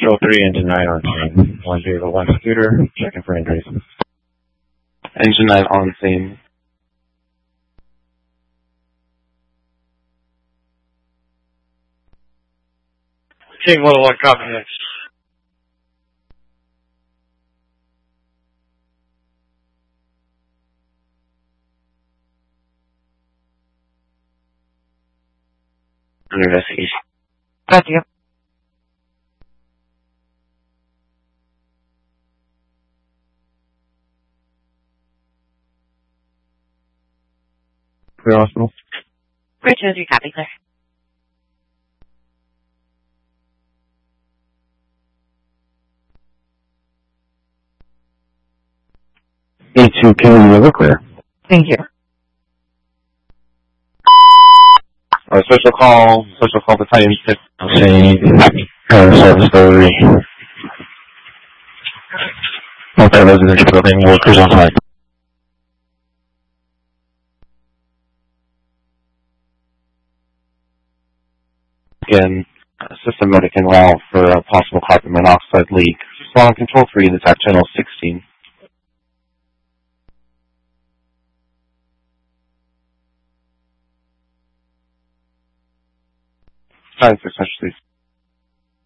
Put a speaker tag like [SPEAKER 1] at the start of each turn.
[SPEAKER 1] Control 3, Engine 9 on scene. 101 scooter, checking for injuries.
[SPEAKER 2] Engine 9 on scene.
[SPEAKER 3] King 101, copy next.
[SPEAKER 2] Under investigation.
[SPEAKER 4] Got you.
[SPEAKER 1] Clear hospital.
[SPEAKER 4] Bridge 03, copy, clear.
[SPEAKER 1] A2 Kingman River, clear.
[SPEAKER 4] Thank you.
[SPEAKER 2] Special call battalion 6.
[SPEAKER 1] Scene, service delivery. Multi-residential building, workers on site.
[SPEAKER 2] Again, system medic en route for a possible carbon monoxide leak. Respond Control 3 in attack channel 16. Time for such, please.